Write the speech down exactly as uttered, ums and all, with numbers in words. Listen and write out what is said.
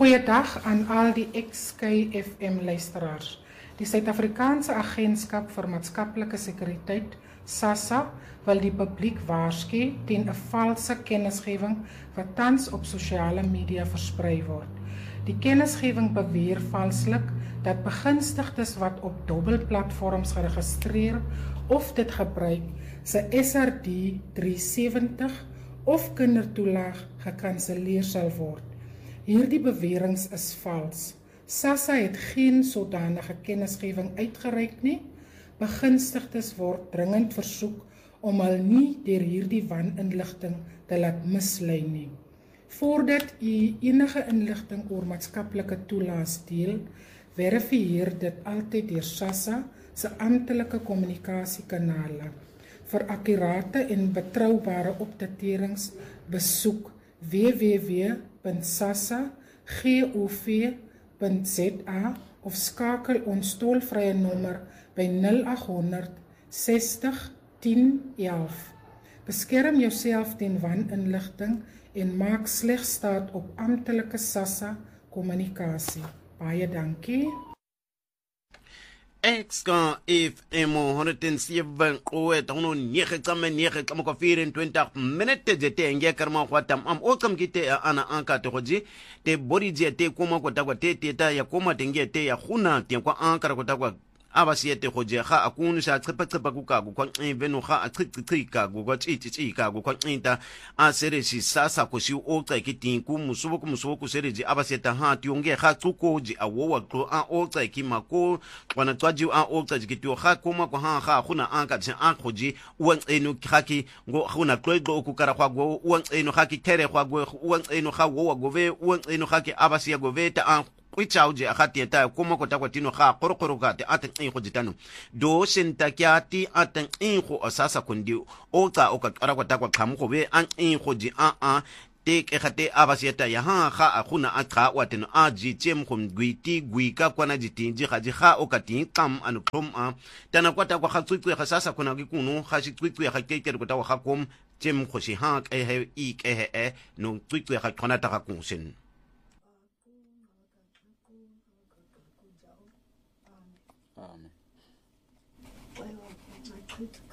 Goeiedag aan al die X K F M luisteraars. Die Suid-Afrikaanse Agentskap vir Maatskaplike Sekuriteit, SASSA, wil die publiek waarsku teen 'n valse kennisgewing wat tans op sosiale media versprei word. Die kennisgewing beweer valslik dat begunstigdes wat op dubbelplatforms geregistreer of dit gebruik, se S R D drie sewentig of kindertoelaag gekanselleer sal word. Hierdie beweringe is vals. SASSA het geen sodanige kennisgewing uitgereik nie. Begunstigdes word dringend versoek om hul nie deur hierdie waninligting te laat mislei nie. Voordat u enige inligting oor maatskaplike toelaas deel, verifieer dit altyd deur SASSA se amptelike kommunikasiekanale. Vir akkurate en betroubare opdaterings besoek w w w punt sassa gov punt z a of skakel ons tolvrye nommer by nul agt honderd sestig tien elf. Beskerm jouself teen waninligting en maak slegs staat op amptelike SASSA kommunikasie. Baie dankie. X K F M honderd en zeven oe tono nege kame nege kama kwa vierentwintig minute jete nge karma kwa tam am okam kite ana anka te hoji te bori je te koma kwa takwa te te ta ya koma te nge te ya khuna te kwa anka kwa takwa abasiyete hoje kha akunu sha tsipa tsipa kuka kwa venu kha atsitsiika kwa tsitsiika kwa inta asereshi sasa kushi okta kitin ku musubo ku musubo ku sereji abasiyeta ha tionge kha tsukoji awowa klo a okta kimako wana twaji a okta jikitio kha koma kwa ha kha khuna anka tsin ankoji uwan enu khaki ngo khuna kloigo okukara kwa go uwan enu khaki tere kwa go uwan enu kha wowa gove uwan enu khaki abasiya gove ta an Kwichauji akati eta kuma kota kwa tino kha korokoro kate aten inko jitano. Do sentakiati aten inko asasa kundi. Ota oka ara kwa takwa kamuko we an inko ji a a. Tek ekate abasieta ya ha kha akuna atra wateno aji chem kum gwiti gwika kwa na jitinji khaji kha okati kam anu krom a. Tana kwa takwa khatsukwe khasasa kuna gikunu khashi twikwe khakeke kwa takwa khakom chem khoshi ha ehe ik ehe e no twikwe khakona takakunsen. Amen. Well, my